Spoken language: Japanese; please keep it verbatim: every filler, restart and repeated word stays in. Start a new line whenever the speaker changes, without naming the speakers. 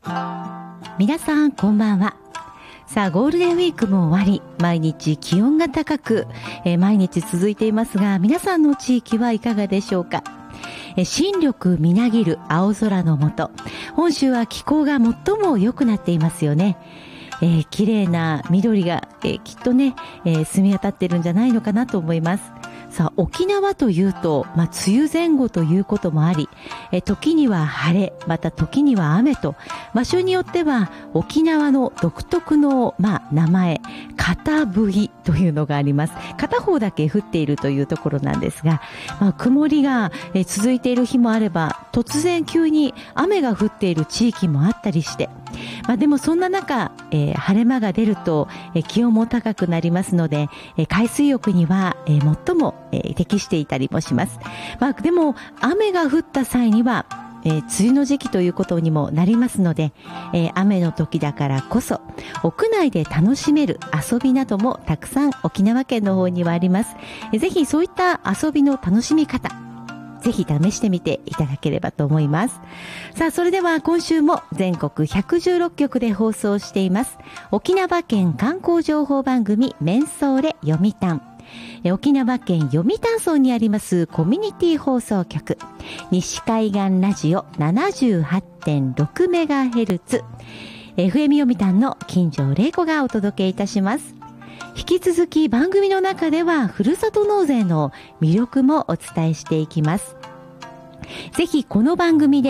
皆さんこんばんは。さあ、ゴールデンウィークも終わり、毎日気温が高く、えー、毎日続いていますが、皆さんの地域はいかがでしょうか。えー、新緑みなぎる青空の下、本州は気候が最も良くなっていますよね。えー、綺麗な緑が、えー、きっとね、えー、澄み渡ってるんじゃないのかなと思います。さあ、沖縄というと、まあ、梅雨前後ということもあり、え時には晴れ、また時には雨と、場所によっては沖縄の独特の、まあ、名前、片降りというのがあります。片方だけ降っているというところなんですが、まあ、曇りがえ続いている日もあれば、突然急に雨が降っている地域もあったりして、まあ、でもそんな中、えー、晴れ間が出ると、えー、気温も高くなりますので、えー、海水浴には、えー、最も、えー、適していたりもします。まあ、でも雨が降った際には、えー、梅雨の時期ということにもなりますので、えー、雨の時だからこそ屋内で楽しめる遊びなどもたくさん沖縄県の方にはあります。えー、ぜひそういった遊びの楽しみ方、ぜひ試してみていただければと思います。さあ、それでは今週も全国ひゃくじゅうろっきょくで放送しています沖縄県観光情報番組メンソーレ読谷。沖縄県読谷村にありますコミュニティ放送局、西海岸ラジオ ななじゅうはちてんろくメガヘルツ、エフエム 読谷の金城玲子がお届けいたします。引き続き番組の中ではふるさと納税の魅力もお伝えしていきます。ぜひこの番組で